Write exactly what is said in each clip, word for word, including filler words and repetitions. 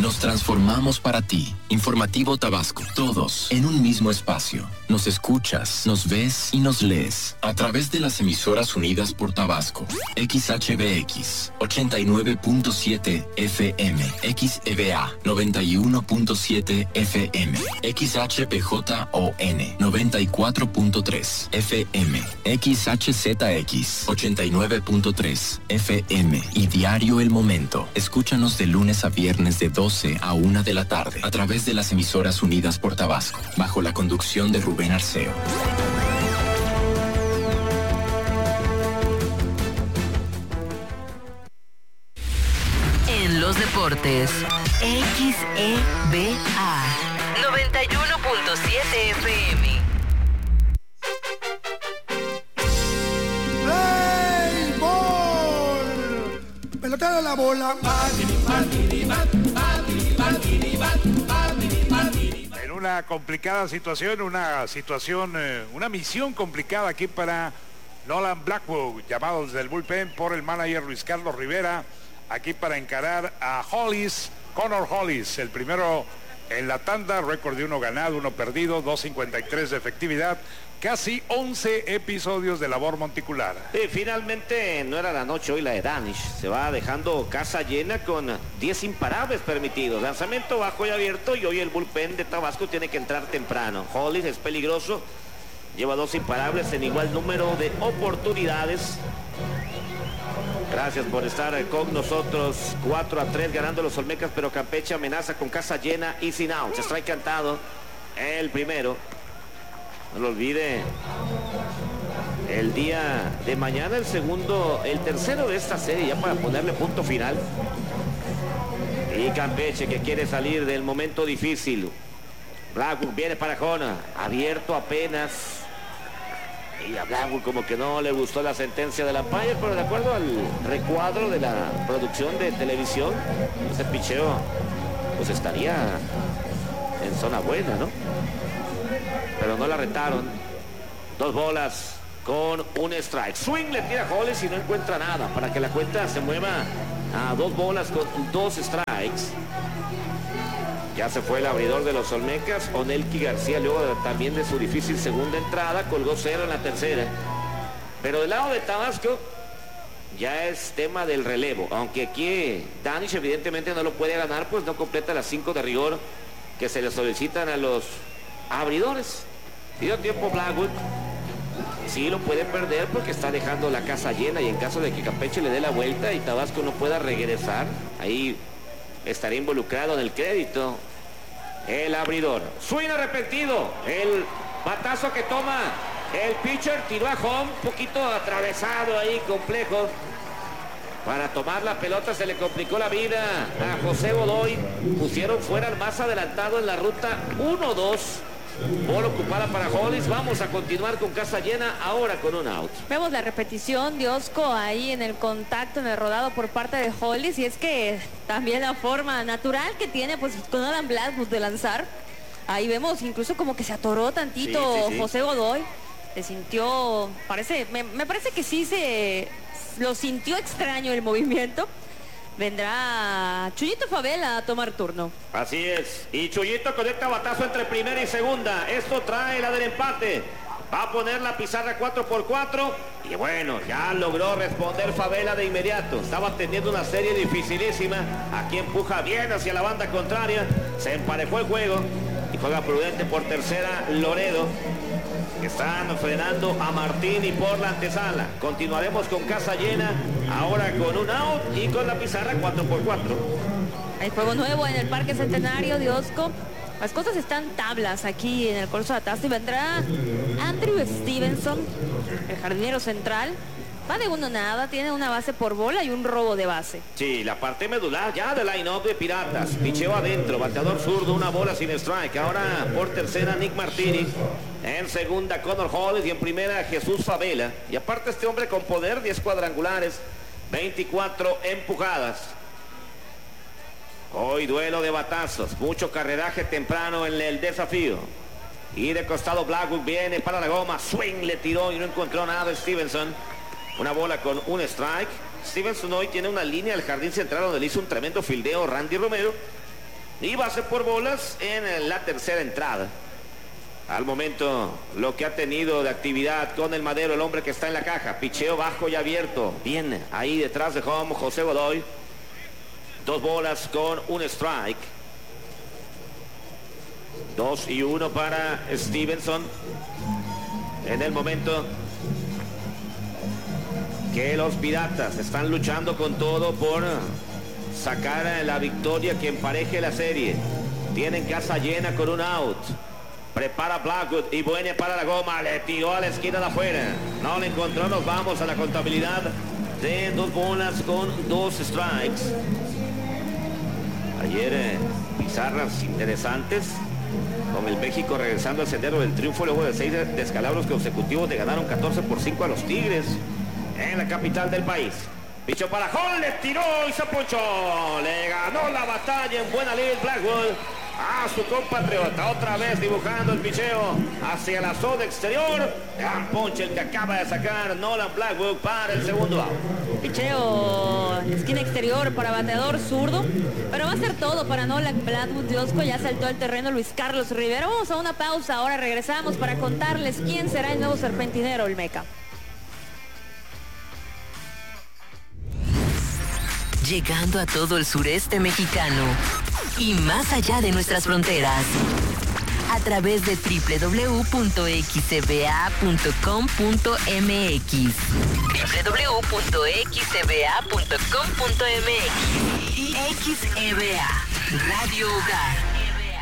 Nos transformamos para ti. Informativo Tabasco. Todos en un mismo espacio. Nos escuchas, nos ves y nos lees a través de las emisoras unidas por Tabasco. X H B X ochenta y nueve punto siete F M, X E B A noventa y uno punto siete F M, X H P J O N noventa y cuatro punto tres F M, X H Z X ochenta y nueve punto tres F M y Diario El Momento. Escúchanos de lunes a viernes de doce a una de la tarde a través de las emisoras unidas por Tabasco, bajo la conducción de Rubén Arceo. En los deportes, X E B A noventa y uno punto siete F M. ¡Hey, gol! Pelotero de la bola. En una complicada situación, una situación, eh, una misión complicada aquí para Nolan Blackwood, llamado desde el bullpen por el manager Luis Carlos Rivera, aquí para encarar a Hollis, Connor Hollis, el primero en la tanda, récord de uno ganado, uno perdido, dos cincuenta y tres de efectividad, casi once episodios de labor monticular. Sí, finalmente no era la noche hoy la de Danish, se va dejando casa llena con diez imparables permitidos, lanzamiento bajo y abierto, y hoy el bullpen de Tabasco tiene que entrar temprano. Hollis es peligroso, lleva dos imparables en igual número de oportunidades. Gracias por estar con nosotros. Cuatro a tres ganando los Olmecas, pero Campeche amenaza con casa llena y sin out. Se strike cantado el primero. No lo olvide, el día de mañana el segundo, el tercero de esta serie, ya para ponerle punto final. Y Campeche, que quiere salir del momento difícil. Blackwood viene para Jona, abierto apenas. Y a Blackwood como que no le gustó la sentencia del umpire, pero de acuerdo al recuadro de la producción de televisión, ese picheo pues estaría en zona buena, ¿no? Pero no la retaron. Dos bolas con un strike. Swing le tira a Hollis y no encuentra nada para que la cuenta se mueva a dos bolas con dos strikes. Ya se fue el abridor de los Olmecas, Onelki García, luego de, también de su difícil segunda entrada, colgó cero en la tercera. Pero del lado de Tabasco ya es tema del relevo, aunque aquí Danish evidentemente no lo puede ganar, pues no completa las cinco de rigor que se le solicitan a los abridores. Dio tiempo Blackwood, sí lo puede perder porque está dejando la casa llena, y en caso de que Campeche le dé la vuelta y Tabasco no pueda regresar, ahí estaría involucrado en el crédito el abridor. Swing arrepentido, el batazo que toma el pitcher, tiró a home, un poquito atravesado ahí, complejo. Para tomar la pelota se le complicó la vida a José Godoy. Pusieron fuera al más adelantado en la ruta uno dos. Bola ocupada para Hollis. Vamos a continuar con casa llena, ahora con un out. Vemos la repetición de Osco ahí en el contacto, en el rodado por parte de Hollis, y es que también la forma natural que tiene pues con Nolan Blackwood de lanzar. Ahí vemos incluso como que se atoró tantito sí, sí, sí. José Godoy. Se sintió, parece, me, me parece que sí se lo sintió extraño el movimiento. Vendrá Chuyito Favela a tomar turno. Así es. Y Chuyito conecta batazo entre primera y segunda. Esto trae la del empate. Va a poner la pizarra cuatro por cuatro. Y bueno, ya logró responder Favela de inmediato. Estaba teniendo una serie dificilísima. Aquí empuja bien hacia la banda contraria. Se emparejó el juego. Y juega prudente por tercera Loredo. Están frenando a Martín y por la antesala. Continuaremos con casa llena, ahora con un out y con la pizarra cuatro por cuatro. Hay juego nuevo en el Parque Centenario de Osco. Las cosas están tablas aquí en el Corso de Atasto, y vendrá Andrew Stevenson, el jardinero central. Va de uno nada, tiene una base por bola y un robo de base. Sí, la parte medular ya del line-up de Piratas. Picheo adentro, bateador zurdo, una bola sin strike. Ahora por tercera Nick Martini. En segunda Connor Hollis y en primera Jesús Favela. Y aparte este hombre con poder, diez cuadrangulares, veinticuatro empujadas. Hoy duelo de batazos, mucho carreraje temprano en el desafío. Y de costado Blackwood viene para la goma, swing le tiró y no encontró nada Stevenson. Una bola con un strike. Stevenson hoy tiene una línea al jardín central donde le hizo un tremendo fildeo Randy Romero. y base por bolas en la tercera entrada. Al momento, lo que ha tenido de actividad con el Madero, el hombre que está en la caja. Picheo bajo y abierto. Bien, ahí detrás de home, José Godoy. Dos bolas con un strike. Dos y uno para Stevenson. En el momento que los Piratas están luchando con todo por sacar la victoria que empareje la serie. Tienen casa llena con un out. Prepara Blackwood y Buena para la goma. Le tiró a la esquina de afuera. No le encontró. Nos vamos a la contabilidad de dos bolas con dos strikes. Ayer eh, pizarras interesantes. Con el México regresando al sendero del triunfo luego de seis descalabros consecutivos. Le ganaron catorce por cinco a los Tigres en la capital del país. Pichó para Hall, le tiró y se ponchó. Le ganó la batalla en buena lid Blackwood a su compatriota. Otra vez dibujando el picheo hacia la zona exterior. Gran ponche el que acaba de sacar Nolan Blackwood para el segundo out. Picheo, esquina exterior para bateador zurdo. Pero va a ser todo para Nolan Blackwood. Diosco ya saltó al terreno Luis Carlos Rivera. Vamos a una pausa, ahora regresamos para contarles quién será el nuevo serpentinero Olmeca. Llegando a todo el sureste mexicano y más allá de nuestras fronteras. A través de doble u doble u doble u punto x c b a punto com punto m x. doble u doble u doble u punto x c b a punto com punto m x y X E B A, Radio Hogar.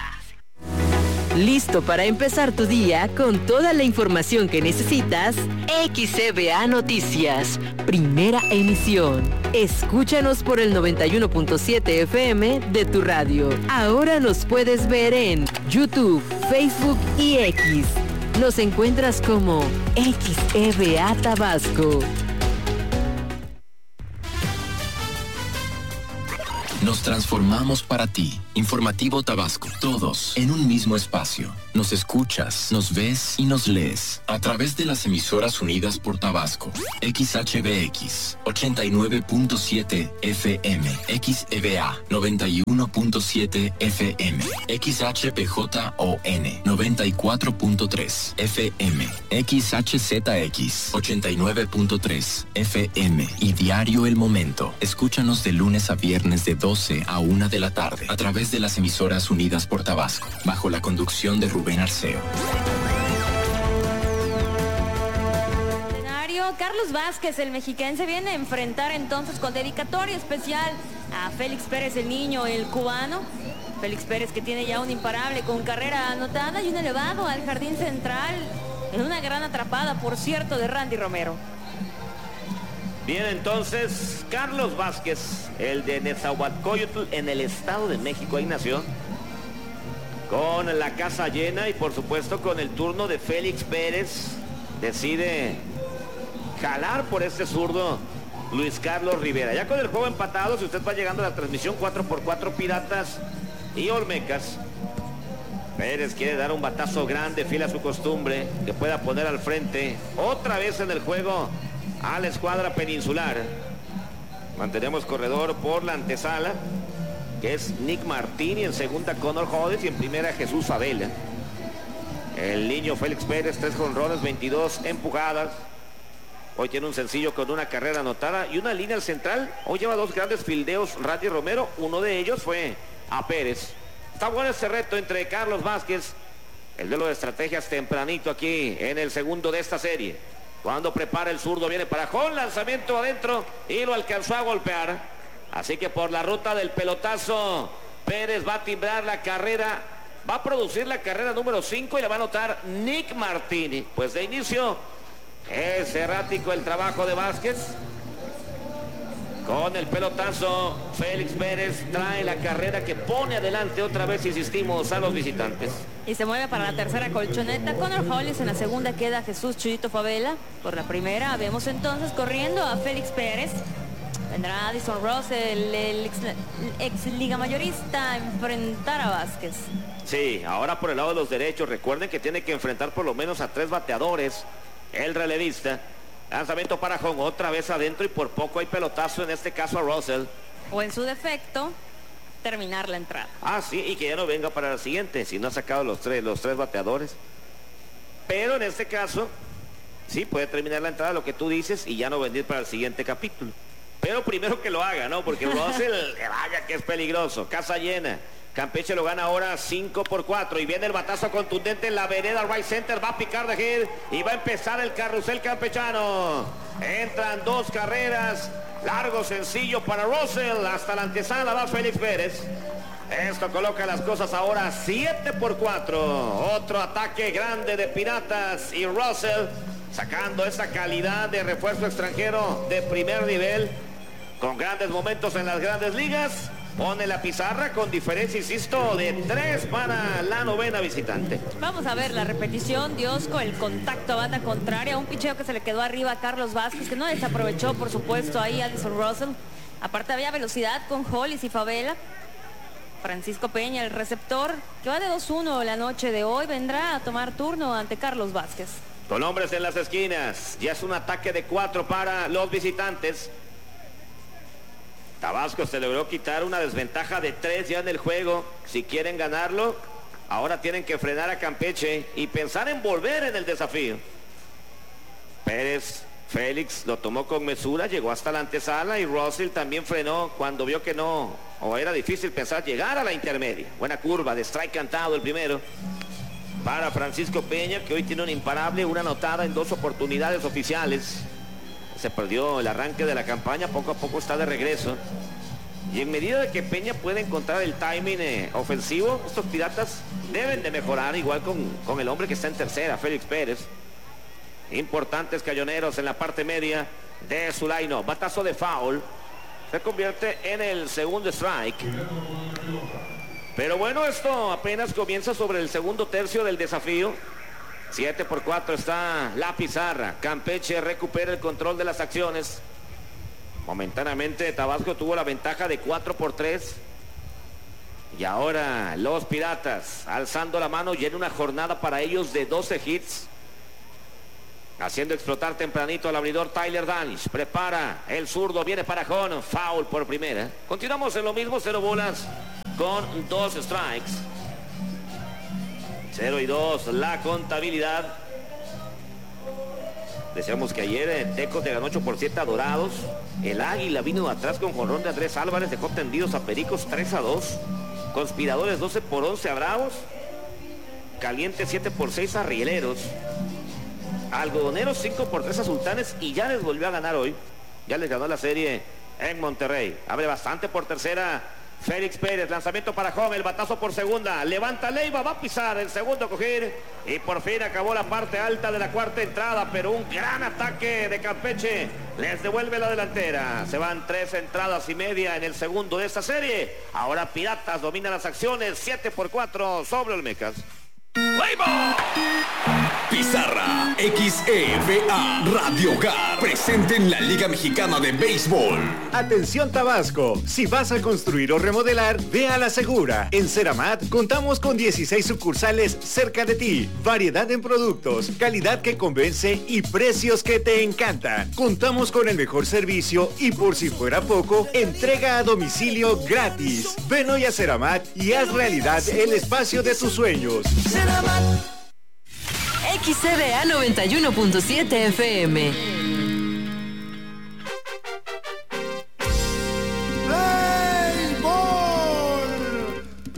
¿Listo para empezar tu día con toda la información que necesitas? X E B A Noticias, primera emisión. Escúchanos por el noventa y uno punto siete F M de tu radio. Ahora nos puedes ver en YouTube, Facebook y X. Nos encuentras como X E B A Tabasco. Nos transformamos para ti. Informativo Tabasco. Todos en un mismo espacio. Nos escuchas, nos ves y nos lees a través de las emisoras unidas por Tabasco. X H B X ochenta y nueve punto siete F M, X E B A noventa y uno punto siete F M, X H P J O N noventa y cuatro punto tres F M, X H Z X ochenta y nueve punto tres F M y Diario El Momento. Escúchanos de lunes a viernes de doce a una de la tarde a través de las emisoras unidas por Tabasco, bajo la conducción de Rubén Arceo. Carlos Vázquez, el mexiquense, viene a enfrentar entonces con dedicatoria especial a Félix Pérez, el niño, el cubano. Félix Pérez, que tiene ya un imparable con carrera anotada y un elevado al jardín central en una gran atrapada, por cierto, de Randy Romero. Bien, entonces, Carlos Vázquez, el de Nezahualcóyotl, en el Estado de México, ahí nació, con la casa llena y por supuesto con el turno de Félix Pérez. Decide jalar por este zurdo Luis Carlos Rivera. Ya con el juego empatado, si usted va llegando a la transmisión, cuatro por cuatro Piratas y Olmecas. Pérez quiere dar un batazo grande, fiel a su costumbre, que pueda poner al frente otra vez en el juego a la escuadra peninsular. Mantenemos corredor por la antesala, que es Nick Martini, en segunda Connor Hodges y en primera Jesús Favela. El niño Félix Pérez, tres jonrones, veintidós empujadas. Hoy tiene un sencillo con una carrera anotada y una línea al central. Hoy lleva dos grandes fildeos Randy Romero. Uno de ellos fue a Pérez. Está bueno este reto entre Carlos Vázquez. El duelo de estrategias tempranito aquí en el segundo de esta serie. Cuando prepara el zurdo, viene para Jón, lanzamiento adentro y lo alcanzó a golpear. Así que por la ruta del pelotazo, Pérez va a timbrar la carrera. Va a producir la carrera número cinco y la va a anotar Nick Martini. Pues de inicio es errático el trabajo de Vázquez. Con el pelotazo, Félix Pérez trae la carrera que pone adelante otra vez, insistimos, a los visitantes. Y se mueve para la tercera colchoneta. Connor Hodges, en la segunda queda Jesús Chuyito Favela. Por la primera vemos entonces corriendo a Félix Pérez. Vendrá Addison Ross, el, el ex, ex liga mayorista, a enfrentar a Vázquez. Sí, ahora por el lado de los derechos. Recuerden que tiene que enfrentar por lo menos a tres bateadores. El relevista. Lanzamiento para Jón, otra vez adentro y por poco hay pelotazo, en este caso a Russell. O en su defecto, terminar la entrada. Ah, sí, y que ya no venga para la siguiente, si no ha sacado los tres, los tres bateadores. Pero en este caso, sí, puede terminar la entrada, lo que tú dices, y ya no venir para el siguiente capítulo. Pero primero que lo haga, ¿no? Porque Russell, vaya que es peligroso. Casa llena. Campeche lo gana ahora cinco por cuatro. Y viene el batazo contundente en la vereda right center. Va a picar de hit y va a empezar el carrusel campechano. Entran dos carreras. Largo, sencillo para Russell. Hasta la antesala va Félix Pérez. Esto coloca las cosas ahora siete por cuatro. Otro ataque grande de Piratas. Y Russell sacando esa calidad de refuerzo extranjero de primer nivel. Con grandes momentos en las grandes ligas. Pone la pizarra con diferencia, insisto, de tres para la novena visitante. Vamos a ver la repetición. Diosco, el contacto a banda contraria. Un picheo que se le quedó arriba a Carlos Vázquez, que no desaprovechó, por supuesto, ahí Addison Russell. Aparte había velocidad con Hollis y Favela. Francisco Peña, el receptor, que va de dos uno la noche de hoy, vendrá a tomar turno ante Carlos Vázquez. Con hombres en las esquinas. Ya es un ataque de cuatro para los visitantes. Tabasco se logró quitar una desventaja de tres ya en el juego. Si quieren ganarlo, ahora tienen que frenar a Campeche y pensar en volver en el desafío. Pérez, Félix lo tomó con mesura, llegó hasta la antesala y Russell también frenó cuando vio que no, o era difícil pensar llegar a la intermedia. Buena curva de strike cantado el primero para Francisco Peña, que hoy tiene un imparable, una anotada en dos oportunidades oficiales. Se perdió el arranque de la campaña, poco a poco está de regreso. Y en medida de que Peña puede encontrar el timing eh, ofensivo, estos Piratas deben de mejorar, igual con, con el hombre que está en tercera, Félix Pérez. Importantes cañoneros en la parte media de su line-up. Batazo de foul. Se convierte en el segundo strike. Pero bueno, esto apenas comienza sobre el segundo tercio del desafío. siete por cuatro está la pizarra. Campeche recupera el control de las acciones. Momentáneamente Tabasco tuvo la ventaja de cuatro por tres. Y ahora los Piratas alzando la mano y en una jornada para ellos de doce hits. Haciendo explotar tempranito al abridor Tyler Danish. Prepara el zurdo, viene para Jón. Foul por primera. Continuamos en lo mismo, cero bolas con dos strikes. cero y dos la contabilidad. Decíamos que ayer eh, Tecos le ganó ocho por siete a Dorados. El Águila vino atrás con jonrón de Andrés Álvarez, dejó tendidos a Pericos tres a dos. Conspiradores doce por once a Bravos. Caliente siete por seis a Rieleros. Algodoneros cinco por tres a Sultanes y ya les volvió a ganar hoy. Ya les ganó la serie en Monterrey. Abre bastante por tercera Félix Pérez, lanzamiento para Home, el batazo por segunda, levanta Leiva, va a pisar el segundo coger y por fin acabó la parte alta de la cuarta entrada, pero un gran ataque de Campeche les devuelve la delantera. Se van tres entradas y media en el segundo de esta serie. Ahora Piratas domina las acciones, siete por cuatro sobre Olmecas. ¡Leiva! Pizarra X E V A Radio Hogar presente en la Liga Mexicana de Béisbol. Atención Tabasco, si vas a construir o remodelar, ve a la segura. En Ceramat contamos con dieciséis sucursales cerca de ti, variedad en productos, calidad que convence y precios que te encantan. Contamos con el mejor servicio y por si fuera poco, entrega a domicilio gratis. Ven hoy a Ceramat y haz realidad el espacio de tus sueños. X C V A noventa y uno punto siete F M.